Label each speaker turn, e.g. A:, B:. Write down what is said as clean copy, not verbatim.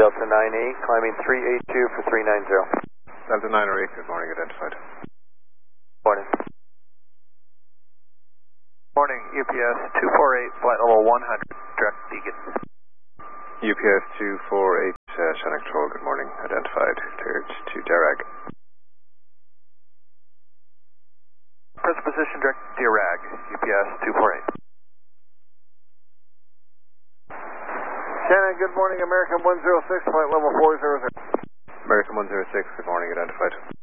A: Delta 9-8, climbing 382 for 390.
B: Delta 908, good morning, identified.
A: Morning. Morning, UPS 248, flight level 100, direct Deegan.
B: UPS 248, Shannon Control, good morning, identified, cleared to Darag.
A: Present position, direct Darag, UPS 248. Shannon, good morning, American 106, flight level 400.
B: American 106, good morning, identified.